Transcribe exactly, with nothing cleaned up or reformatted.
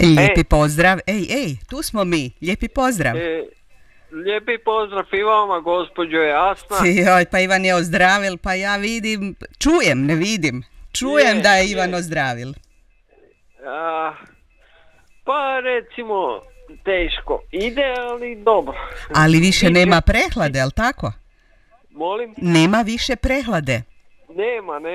Lijepi E. pozdrav. Ej, ej, tu smo mi. Lijepi pozdrav. E, lijepi pozdrav i vama, gospođo Jasna. Joj, pa Ivan je ozdravil, pa ja vidim, čujem, ne vidim. Čujem Je, da je Ivan je. ozdravil. A, pa recimo teško ide, ali dobro. Ali više Biće- nema prehlade, jel tako? Molim? Nema više prehlade. Nema, ne.